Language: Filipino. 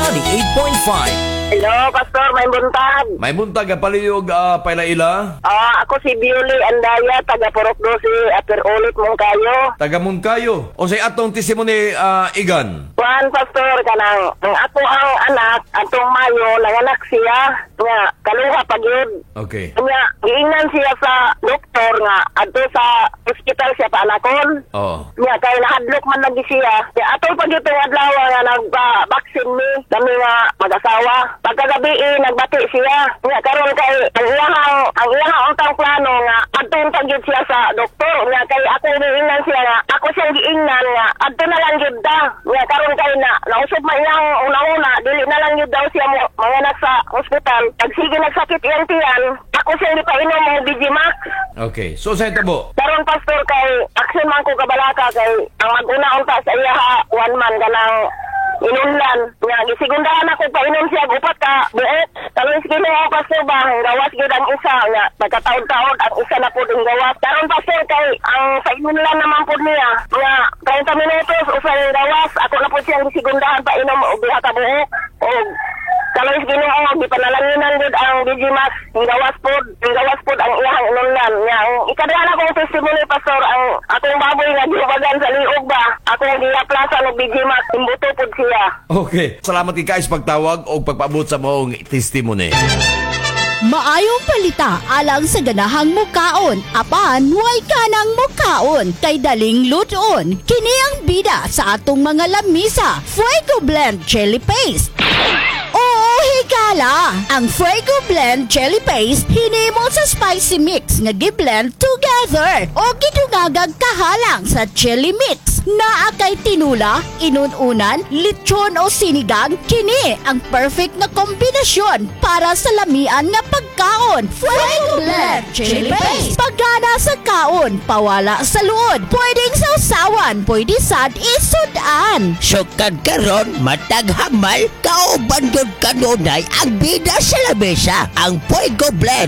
98.5. Hello, Pastor, may buntag. May buntag paliyog pailaila. Ako si Bioli Andaya, taga Purok 12, apir ulit mong kayo. Taga Mungkayo. O say atong testimony Igan. Juan, Pastor, kanang ang ako ang anak, atong Mayo, nanganak siya, nga, kaluha pag yun. Okay. Nga, giingnan siya sa doktor nga, ato sa hospital siya pa anakon. Oh. Nga, kaya nahadlok man lagi siya. Kaya atong pag itong adlaw nga nagpa-vaccine mi, kami nga mag-asawa. Pagkagabi nagbati siya. Nga, karon kay ang iyahang untang plano nga, atong tagyod siya sa doktor. Nga, kay ako giingnan siya nga, ako siyang giingnan nga, ato na lang yun ta. Nga, karon kay nausap man iyang una-una, dili na lang yun daw siya manganak sa hospital. Pag sige nagsakit iyang tiyan, ako siyang gipainom mo Digimax. Okay. So sa tabo. Karon, Pastor, kay action man ko kabalaka kay ang mag-una unta sa iyaha, one man ganang inunlan. Nga, gisigundahan ako painom siya upat ka buot. Talong kilo ako, Pastor, ba? Gawas gid ang isa. Nga, pagkataon-taon, ang isa na po din gawas. Karon, Pastor, kay ang sa inunlan naman po niya. Nga, 30 minutos, usay gawas. Ako na po siyang gisigundahan painom o biha ka buot. O kalong Ginoo, di panalanginan gud ang Digimax. Gawas po ang iyang inunlan. Nga, ikadala kong testimony, Pastor, ang atong baboy nga giubagan sa liog ba. Akong giaplasan og Digimax, imbuto pod siya. Okay. Salamat kay Kais pagtawag o pagpaabot sa mong testimony. Maayong palita alang sa ganahang mukaon. Apan, way ka ng mukaon. Kay daling luton. Kini ang bida sa atong mga lamisa. Fuego Blend Chili Paste. Oo, higala! Ang Fuego Blend Chili Paste hinimo sa spicy mix nga gi-blend together o gidungagag kahalang sa chili mix. Naa kay tinula, inununan, lechon o sinigang, kini ang perfect na kombinasyon para sa lamian nga pagkaon. Fuego Blend Chili Paste. Pagana sa kaon, pawala sa luod. Pwedeng sausawan, pwede sad isudan. Sukad karon matag hamal kauban gud kanunay ang bida sa lamesa ang Fuego Blend